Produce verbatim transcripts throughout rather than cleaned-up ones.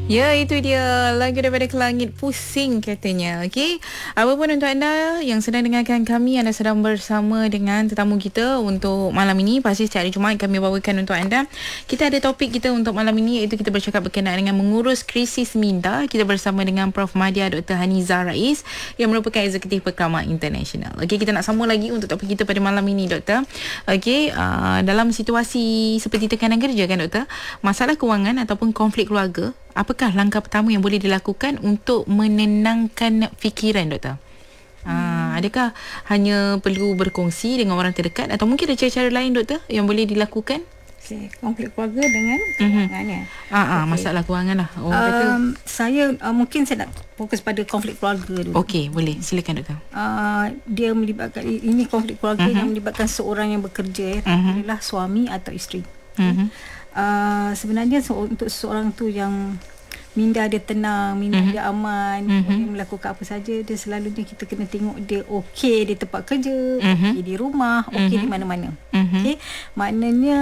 Ya, itu dia lagu daripada Kelangit Pusing katanya. Okey. Apapun untuk anda yang sedang dengarkan kami, anda sedang bersama dengan tetamu kita untuk malam ini. Pasti setiap hari Jumaat kami bawakan untuk anda. Kita ada topik kita untuk malam ini, iaitu kita bercakap berkenaan dengan mengurus krisis minda. Kita bersama dengan Prof Madya Doktor Haniza Rais yang merupakan Eksekutif Pekramat International. Okey, kita nak sambung lagi untuk topik kita pada malam ini, Doktor. Okey, uh, dalam situasi seperti tekanan kerja kan, Doktor, masalah kewangan ataupun konflik keluarga, apakah langkah pertama yang boleh dilakukan untuk menenangkan fikiran, Doktor? Hmm. Ha, adakah hanya perlu berkongsi dengan orang terdekat atau mungkin ada cara-cara lain, Doktor, yang boleh dilakukan? Okay. Konflik keluarga dengan kewangan, mm-hmm. ya. Ah, okay. Masalah kewangan lah. Oh, um, saya uh, mungkin saya nak fokus pada konflik keluarga dulu. Okey, boleh. Silakan, Doktor. Uh, dia melibatkan, ini konflik keluarga mm-hmm. yang melibatkan seorang yang bekerja, mm-hmm. adalah suami atau isteri. Mm-hmm. Uh, sebenarnya so, untuk seseorang tu yang minda dia tenang, minda mm-hmm. dia aman, mm-hmm. boleh melakukan apa saja, dia selalunya kita kena tengok dia okey di tempat kerja, mm-hmm. okey di rumah, okey mm-hmm. di mana-mana. Mm-hmm. Okey, maknanya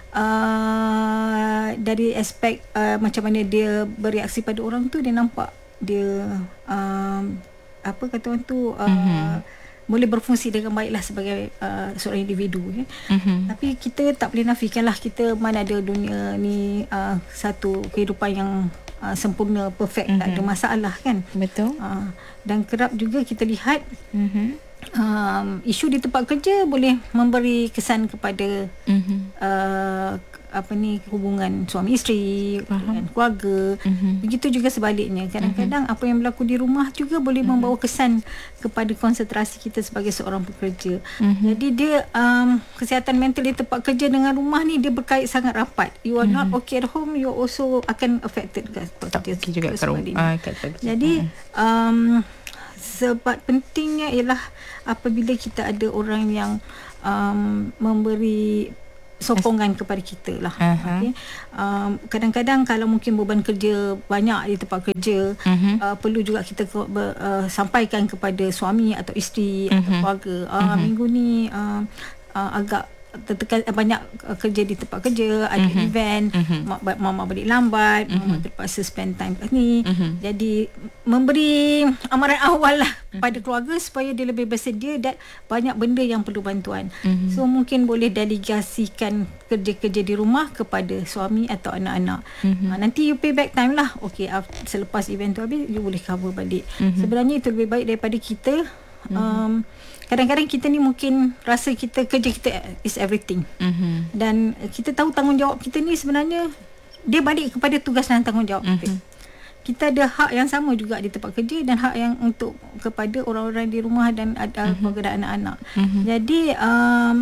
uh, dari aspek uh, macam mana dia bereaksi pada orang tu, dia nampak dia um, apa kata orang tu uh, mm-hmm. boleh berfungsi dengan baiklah sebagai uh, seorang individu, ya. Mm-hmm. Tapi kita tak boleh nafikanlah, kita mana ada dunia ni uh, satu kehidupan yang uh, sempurna, perfect, mm-hmm. tak ada masalah kan. Betul. Uh, dan kerap juga kita lihat mm-hmm. um, isu di tempat kerja boleh memberi kesan kepada mm-hmm. uh, apa ni, hubungan suami isteri, dengan keluarga. Mm-hmm. Begitu juga sebaliknya. Kadang-kadang mm-hmm. apa yang berlaku di rumah juga boleh mm-hmm. membawa kesan kepada konsentrasi kita sebagai seorang pekerja. Mm-hmm. Jadi dia um, kesihatan mental di tempat kerja dengan rumah ni dia berkait sangat rapat. You are mm-hmm. not okay at home, you also akan affected kat kerja juga kat rumah. Jadi um, sebab pentingnya ialah apabila kita ada orang yang um, memberi sokongan kepada kita lah. Uh-huh. Okay. Um, kadang-kadang kalau mungkin beban kerja banyak di tempat kerja, uh-huh. uh, perlu juga kita ke, ber, uh, sampaikan kepada suami atau isteri uh-huh. atau keluarga. Uh, uh-huh. Minggu ni uh, uh, agak tertekan, banyak uh, kerja di tempat kerja, ada uh-huh. event, uh-huh. mak, mama balik lambat, uh-huh. mama terpaksa spend time kat ni. Uh-huh. Jadi memberi amaran awal lah uh-huh. pada keluarga supaya dia lebih bersedia, dan banyak benda yang perlu bantuan. Uh-huh. So mungkin boleh delegasikan kerja-kerja di rumah kepada suami atau anak-anak. Uh-huh. Uh, nanti you pay back time lah. Okay, selepas event tu habis, you boleh cover balik. Uh-huh. Sebenarnya itu lebih baik daripada kita uh-huh. um, kadang-kadang kita ni mungkin rasa kita kerja kita is everything. Mm-hmm. Dan kita tahu tanggungjawab kita ni sebenarnya dia balik kepada tugas dan tanggungjawab mm-hmm. kita. Kita ada hak yang sama juga di tempat kerja dan hak yang untuk kepada orang-orang di rumah dan ada mm-hmm. kepada anak-anak. Mm-hmm. Jadi um,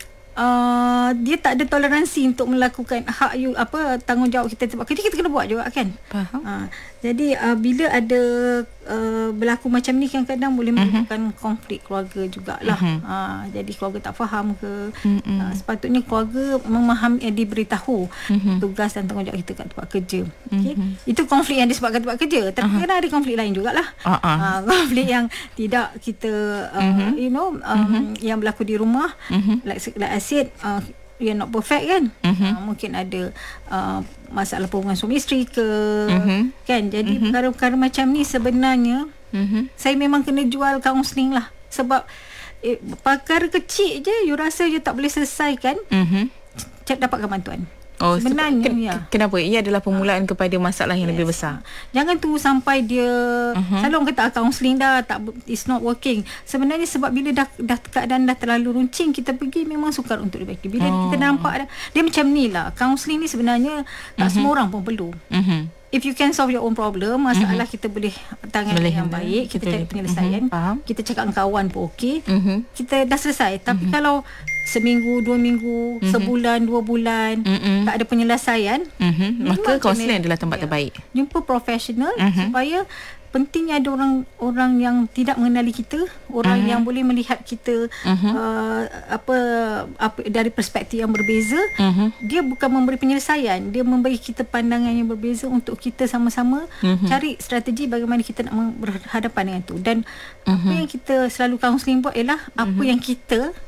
uh, dia tak ada toleransi untuk melakukan hak you, apa, tanggungjawab kita di tempat kerja, kita kena buat juga kan. Faham. Uh, jadi uh, bila ada uh, berlaku macam ni, kadang-kadang boleh menimbulkan uh-huh. konflik keluarga jugalah. Uh-huh. Uh, jadi keluarga tak faham ke. Uh-huh. Uh, sepatutnya keluarga memahami, eh, diberitahu uh-huh. tugas dan tanggungjawab kita kat tempat kerja. Okay? Uh-huh. Itu konflik yang disebabkan tempat kerja. Tapi uh-huh. kadang ada konflik lain jugalah. Uh-huh. Uh, konflik yang tidak kita uh, uh-huh. you know um, uh-huh. yang berlaku di rumah. Uh-huh. Like, like I said, uh, you're not perfect kan. Uh-huh. Uh, mungkin ada uh, masalah hubungan suami isteri ke, uh-huh. kan. Jadi uh-huh. perkara-perkara macam ni sebenarnya uh-huh. saya memang kena jual kaunseling lah. Sebab eh, perkara kecil je you rasa you tak boleh selesaikan, uh-huh. dapatkan bantuan. Oh, sebenarnya ken- ya. Kenapa? Ia adalah permulaan kepada masalah yang yes. lebih besar. Jangan tunggu sampai dia uh-huh. selalu orang kata kaunseling dah tak, it's not working. Sebenarnya sebab bila dah dah keadaan dah terlalu runcing, kita pergi memang sukar untuk dibaiki. Bila oh. kita nampak dah, dia macam ni lah. Kaunseling ni sebenarnya tak uh-huh. semua orang pun perlu. Uh-huh. If you can solve your own problem, masalah uh-huh. kita boleh tangani yang baik, kita cari penyelesaian, uh-huh. kita cakap dengan kawan pun okey, uh-huh. kita dah selesai. Tapi uh-huh. kalau seminggu, dua minggu, uh-huh. sebulan, dua bulan, uh-huh. tak ada penyelesaian, uh-huh. maka kaunseling adalah tempat ya, terbaik. Jumpa profesional uh-huh. supaya pentingnya ada orang orang yang tidak mengenali kita, orang uh-huh. yang boleh melihat kita uh-huh. uh, apa apa dari perspektif yang berbeza. Uh-huh. Dia bukan memberi penyelesaian, dia memberi kita pandangan yang berbeza untuk kita sama-sama uh-huh. cari strategi bagaimana kita nak berhadapan dengan itu. Dan uh-huh. apa yang kita selalu kaunseling buat ialah apa uh-huh. yang kita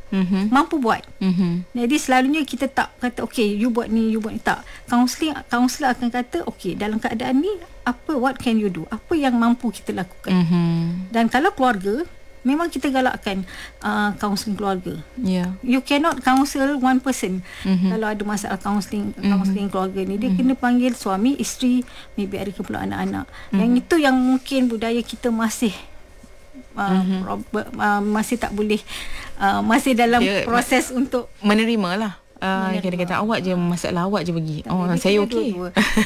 mm-hmm. mampu buat. Mm-hmm. Jadi selalunya kita tak kata okay you buat ni, you buat ni, tak. Counselling, counselor akan kata okay dalam keadaan ni apa, what can you do, apa yang mampu kita lakukan. Mm-hmm. Dan kalau keluarga, memang kita galakkan uh, counselling keluarga. Yeah. You cannot counsel one person. Mm-hmm. Kalau ada masalah counselling, counselling mm-hmm. keluarga ni, dia mm-hmm. kena panggil suami, isteri, maybe ada pula anak-anak. Mm-hmm. Yang itu yang mungkin budaya kita masih uh, mm-hmm. prob- uh, masih tak boleh, uh, masih dalam dia proses ma- untuk menerima lah. Uh, kata-kata awak je masalah, awak je pergi. Oh, saya okey.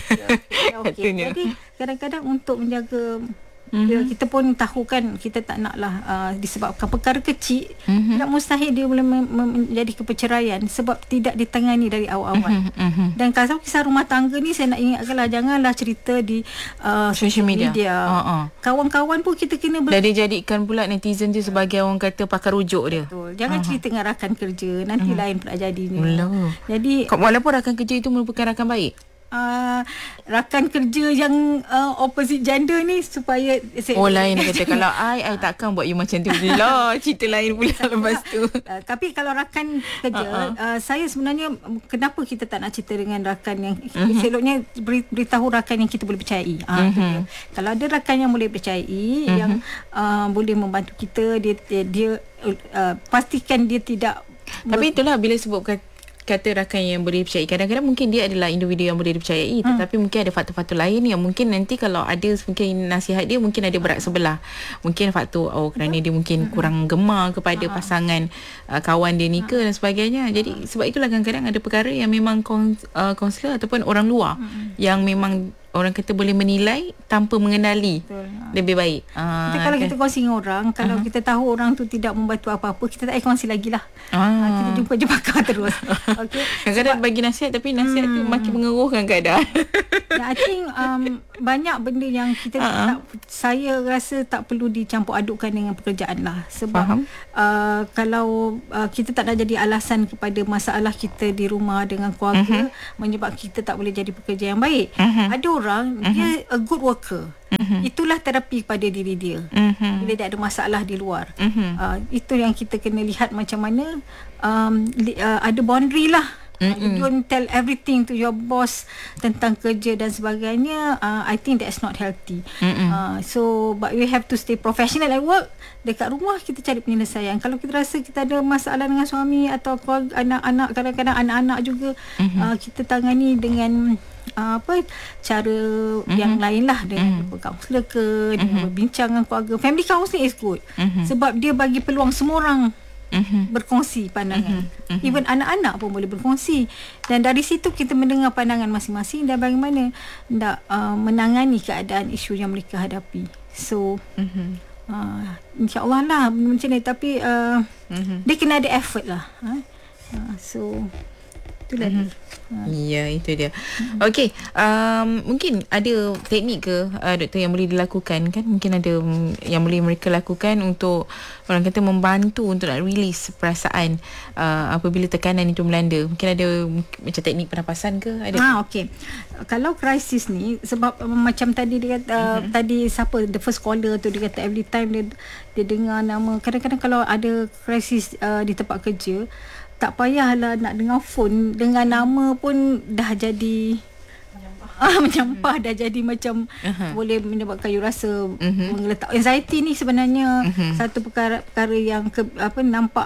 Okay. Jadi kadang-kadang untuk menjaga, mm-hmm. kita pun tahu kan, kita tak naklah uh, disebabkan perkara kecil, mm-hmm. tidak mustahil dia boleh mem- menjadi keperceraian sebab tidak ditangani dari awal-awal. Mm-hmm. Dan kalau kisah rumah tangga ni, saya nak ingatkanlah, janganlah cerita di uh, social media, media. Uh-uh. Kawan-kawan pun kita kena ber- dah dijadikan pula netizen tu sebagai orang kata pakar rujuk dia. Betul. Jangan uh-huh. cerita dengan rakan kerja, nanti uh-huh. lain pula jadinya. Betul. Jadi walaupun rakan kerja itu merupakan rakan baik, Uh, rakan kerja yang uh, opposite gender ni supaya oh lain kata kalau I I takkan buat you macam tu lah, cerita lain pula lepas tu. Uh, tapi kalau rakan kerja, uh-uh. uh, saya sebenarnya kenapa kita tak nak cerita dengan rakan yang uh-huh. seloknya beri, beritahu rakan yang kita boleh percayai. Uh, uh-huh. Kalau ada rakan yang boleh percayai, uh-huh. yang uh, boleh membantu kita, dia dia, dia uh, pastikan dia tidak. Tapi itulah bila sebut kata rakan yang boleh dipercayai, kadang-kadang mungkin dia adalah individu yang boleh dipercayai, hmm. tetapi mungkin ada faktor-faktor lain yang mungkin nanti kalau ada mungkin nasihat dia mungkin ada berat sebelah. Mungkin faktor oh kerana dia mungkin hmm. kurang gemar kepada hmm. pasangan uh, kawan dia ni ke hmm. dan sebagainya. Jadi sebab itulah kadang-kadang ada perkara yang memang kaunselor uh, ataupun orang luar hmm. yang memang orang kata boleh menilai tanpa mengenali. Betul. Lebih baik. Kita uh, kalau kan. kita kongsi dengan orang, kalau uh-huh. kita tahu orang tu tidak membantu apa-apa, kita tak payah kongsi lagi lah. Uh. Uh, kita jumpa je pakar terus. Okay. Kadang-kadang bagi nasihat, tapi nasihat hmm. tu makin mengeruhkan keadaan. Yeah, I think um, banyak benda yang kita uh-huh. tak, saya rasa tak perlu dicampur adukkan dengan pekerjaan lah. Sebab uh, kalau uh, kita tak nak jadi alasan kepada masalah kita di rumah dengan keluarga, uh-huh. menyebab kita tak boleh jadi pekerja yang baik. Uh-huh. Ada orang, uh-huh. dia a good worker. Uh-huh. Itulah terapi pada diri dia. Uh-huh. Bila dia ada masalah di luar. Uh-huh. Uh, itu yang kita kena lihat macam mana um, li, uh, ada boundary lah. Uh, you don't tell everything to your boss tentang kerja dan sebagainya. Uh, I think that's not healthy. Uh, so, but we have to stay professional at work. Dekat rumah kita cari penyelesaian. Kalau kita rasa kita ada masalah dengan suami atau keluarga, anak-anak, kadang-kadang anak-anak juga, uh-huh. uh, kita tangani dengan Uh, apa cara mm-hmm. yang lain lah, dengan mm-hmm. berkaunselor ke, mm-hmm. dengan berbincang dengan keluarga. Family counselling is good, mm-hmm. sebab dia bagi peluang semua orang mm-hmm. berkongsi pandangan, mm-hmm. even anak-anak pun boleh berkongsi, dan dari situ kita mendengar pandangan masing-masing dan bagaimana nak uh, menangani keadaan isu yang mereka hadapi. So mm-hmm. uh, insyaAllah lah macam ni. Tapi uh, mm-hmm. dia kena ada effort lah. uh, uh, So itulah mm-hmm. dia. Ya, itu dia. Mm-hmm. Okey, um, mungkin ada teknik ke uh, doktor yang boleh dilakukan kan? Mungkin ada yang boleh mereka lakukan untuk orang kata membantu untuk nak release perasaan uh, apabila tekanan itu melanda. Mungkin ada macam teknik pernafasan ke? Ada. Ah, okey. Kalau krisis ni, sebab um, macam tadi dia kata, uh, mm-hmm. tadi siapa the first caller tu, dia kata every time dia dia dengar nama, kadang-kadang kalau ada krisis uh, di tempat kerja, tak payahlah nak dengar phone, dengan nama pun dah jadi ah, menyampah, dah jadi macam uh-huh. boleh menyebabkan you rasa uh-huh. menggeletak. Anxiety ni sebenarnya uh-huh. satu perkara perkara yang ke, apa nampak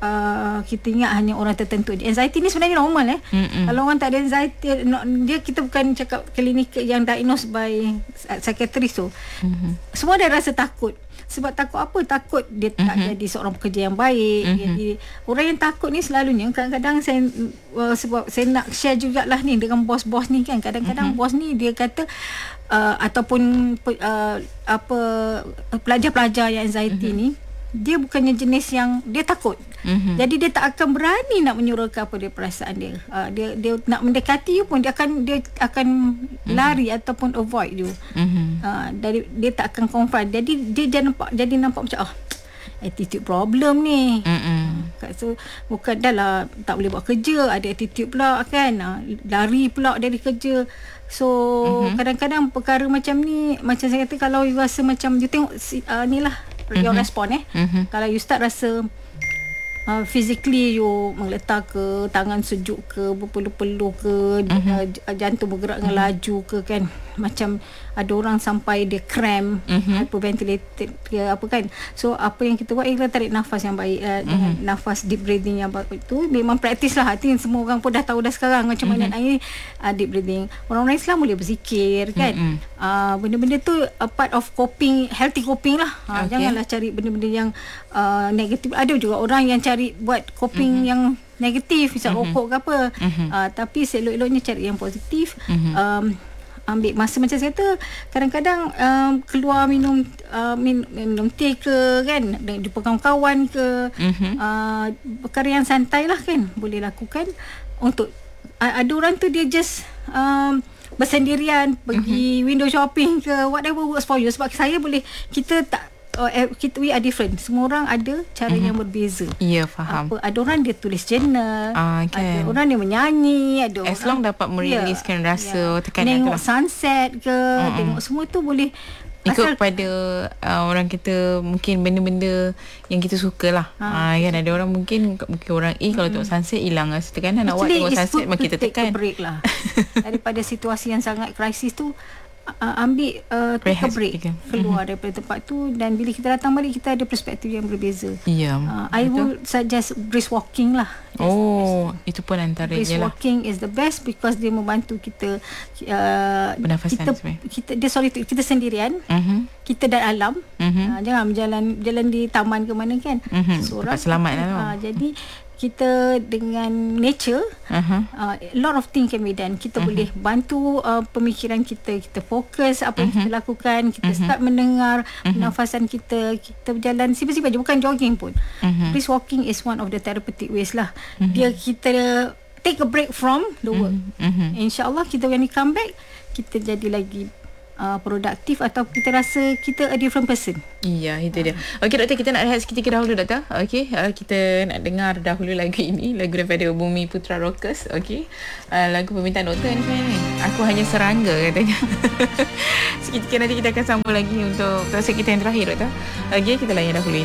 uh, kita ingat hanya orang tertentu. Anxiety ni sebenarnya normal eh. Uh-huh. Kalau orang tak ada anxiety, dia kita bukan cakap klinik yang diagnosed by psychiatrist tu. Uh-huh. Semua dah rasa takut. Sebab takut apa? Takut dia tak uh-huh. jadi seorang pekerja yang baik. Uh-huh. Jadi orang yang takut ni selalunya, kadang-kadang saya uh, sebab saya nak share jugalah ni dengan bos-bos ni kan. Kadang-kadang uh-huh. bos ni dia kata uh, ataupun uh, apa pelajar-pelajar yang anxiety uh-huh. ni, dia bukannya jenis yang dia takut. Mm-hmm. Jadi dia tak akan berani nak menyuruhkan apa dia perasaan dia. Uh, dia dia nak mendekati you pun dia akan dia akan mm-hmm. lari ataupun avoid you. Mm-hmm. Uh, dari dia tak akan confront. Jadi dia jadi nampak jadi nampak macam ah attitude problem ni. Mm-hmm. Uh, so bukan dah lah tak boleh buat kerja, ada attitude pula kan. Uh, lari pula dari kerja. So mm-hmm. kadang-kadang perkara macam ni, macam saya kata, kalau you rasa macam you tengok uh, ni lah your mm-hmm. respon eh. Mm-hmm. Kalau you start rasa uh, physically you meletak ke, tangan sejuk ke, berpeluh-peluh ke, uh-huh. uh, jantung bergerak dengan uh-huh. laju ke kan. Macam ada orang sampai dia cramp, uh-huh. hyperventilated ke apa kan. So apa yang kita buat, kita tarik nafas yang baik, uh, dengan uh-huh. nafas deep breathing yang baik tu. Memang praktis lah. I think semua orang pun dah tahu dah sekarang macam uh-huh. mana ni uh, deep breathing. Orang-orang Islam boleh berzikir kan. Uh-huh. Uh, benda-benda tu a part of coping, healthy coping lah. Uh, okay. Janganlah cari benda-benda yang uh, negatif. Ada juga orang yang cari buat coping uh-huh. yang negatif, misal uh-huh. rokok ke apa. Uh-huh. Uh, tapi selok-eloknya cari yang positif. Uh-huh. Um, ambil masa macam saya kata, kadang-kadang um, keluar minum uh, min, minum teh ke kan, jumpa kawan-kawan ke, uh-huh. uh, perkara yang santai lah kan boleh lakukan. Untuk uh, ada orang tu dia just um, bersendirian pergi uh-huh. window shopping ke, whatever works for you. Sebab saya boleh, kita tak uh, kita, we are different. Semua orang ada cara uh-huh. yang berbeza. Ya, yeah, faham. Apa, ada orang dia tulis journal, uh, okay. ada orang dia menyanyi, ada as orang, long dapat meriliskan yeah, rasa yeah. tekanan tengok tu lah. Sunset ke, uh-huh. tengok semua tu boleh ikut kepada uh, orang kita, mungkin benda-benda yang kita suka lah. Ha, uh, kan ada orang mungkin mungkin orang A kalau tengok sunset hilang rasa tekanan, awak tengok sunset makin kita tekan. Break lah. Daripada situasi yang sangat krisis tu, uh, ambil uh, take a break, speaking. Keluar mm-hmm. daripada tempat tu, dan bila kita datang balik kita ada perspektif yang berbeza. Ya. Yeah, uh, I will suggest brisk walking lah. That's oh, itu pun antara brisk je lah. Walking is the best because dia membantu kita uh, bernafasan. Kita, kita dia sorry kita sendirian. Uh-huh. Kita dan alam. Uh-huh. Uh, jangan berjalan jalan di taman ke mana kan. Uh-huh. Seorang selamat lah. Uh, jadi kita dengan nature, uh-huh. uh, a lot of things can be done. Kita uh-huh. boleh bantu uh, pemikiran kita, kita fokus apa yang uh-huh. kita lakukan, kita uh-huh. start mendengar uh-huh. pernafasan kita, kita berjalan simple-simple je, bukan jogging pun. Uh-huh. Brisk walking is one of the therapeutic ways lah. Uh-huh. Dia kita take a break from the work. Uh-huh. InsyaAllah kita when we come back, kita jadi lagi Uh, produktif, atau kita rasa kita a different person. Iya, itu dia. Okey doktor, kita nak rehat seketika dahulu doktor. Okey, uh, kita nak dengar dahulu lagu ini, lagu daripada Bumi Putra Rockers. Okey, uh, lagu permintaan doktor ni sebenarnya ni. Aku hanya serangga katanya. Seketika nanti kita akan sambung lagi untuk topik kita yang terakhir doktor. Okey, kita layan dahulu ini.